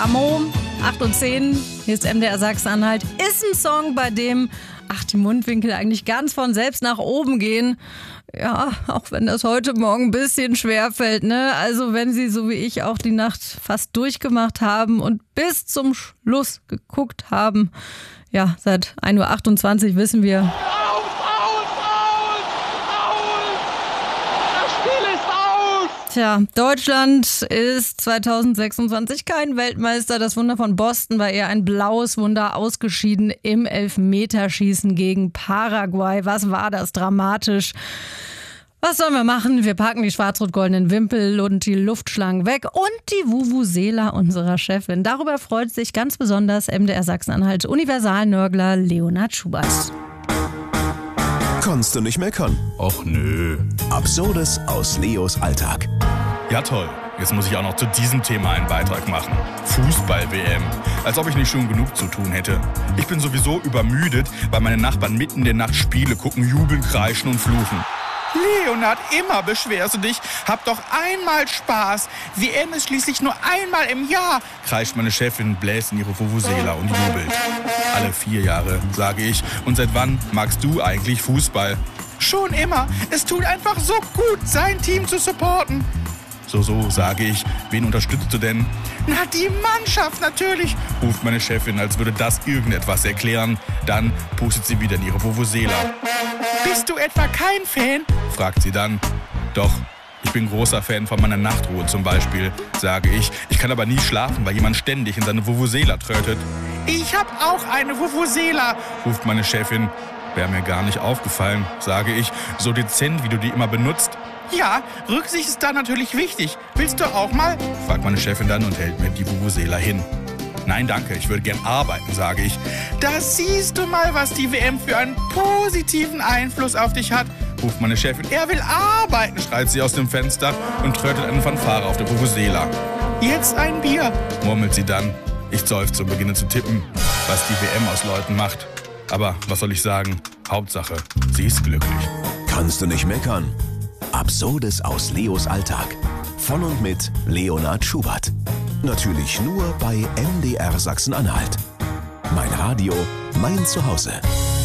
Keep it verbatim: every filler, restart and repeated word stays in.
Ammo, acht und zehn, hier ist M D R Sachsen-Anhalt, ist ein Song, bei dem, ach, die Mundwinkel eigentlich ganz von selbst nach oben gehen. Ja, auch wenn das heute Morgen ein bisschen schwer fällt, ne? Also wenn Sie, so wie ich, auch die Nacht fast durchgemacht haben und bis zum Schluss geguckt haben. Ja, seit ein Uhr achtundzwanzig wissen wir. Aus, aus, aus, aus! Das Spiel ist aus! Tja, Deutschland ist zweitausendsechsundzwanzig kein Weltmeister. Das Wunder von Boston war eher ein blaues Wunder, ausgeschieden im Elfmeterschießen gegen Paraguay. Was war das dramatisch? Was sollen wir machen? Wir packen die schwarz-rot-goldenen Wimpel und die Luftschlangen weg und die Vuvuzela unserer Chefin. Darüber freut sich ganz besonders M D R Sachsen-Anhalt Universalnörgler Leonhard Schubert. Kannst du nicht meckern? Och nö. Absurdes aus Leos Alltag. Ja toll, jetzt muss ich auch noch zu diesem Thema einen Beitrag machen. Fußball-W M. Als ob ich nicht schon genug zu tun hätte. Ich bin sowieso übermüdet, weil meine Nachbarn mitten in der Nacht Spiele gucken, jubeln, kreischen und fluchen. Leonhard, immer beschwerst du dich. Hab doch einmal Spaß. W M ist schließlich nur einmal im Jahr, kreischt meine Chefin, bläst in ihre Vuvuzela und jubelt. Alle vier Jahre, sage ich. Und seit wann magst du eigentlich Fußball? Schon immer. Es tut einfach so gut, sein Team zu supporten. So, so, sage ich. Wen unterstützt du denn? Na, die Mannschaft natürlich, ruft meine Chefin, als würde das irgendetwas erklären. Dann pustet sie wieder in ihre Vuvuzela. Bist du etwa kein Fan? Fragt sie dann. Doch, ich bin großer Fan von meiner Nachtruhe zum Beispiel, sage ich. Ich kann aber nie schlafen, weil jemand ständig in seine Vuvuzela trötet. Ich hab auch eine Vuvuzela, ruft meine Chefin. Wäre mir gar nicht aufgefallen, sage ich, so dezent, wie du die immer benutzt. Ja, Rücksicht ist da natürlich wichtig. Willst du auch mal? Fragt meine Chefin dann und hält mir die Vuvuzela hin. Nein, danke, ich würde gern arbeiten, sage ich. Da siehst du mal, was die W M für einen positiven Einfluss auf dich hat, ruft meine Chefin. Er will arbeiten, schreit sie aus dem Fenster und trötet eine Fanfare auf der Vuvuzela. Jetzt ein Bier, murmelt sie dann. Ich seufze und beginne zu tippen, was die W M aus Leuten macht. Aber was soll ich sagen? Hauptsache, sie ist glücklich. Kannst du nicht meckern? Absurdes aus Leos Alltag. Von und mit Leonhard Schubert. Natürlich nur bei M D R Sachsen-Anhalt. Mein Radio, mein Zuhause.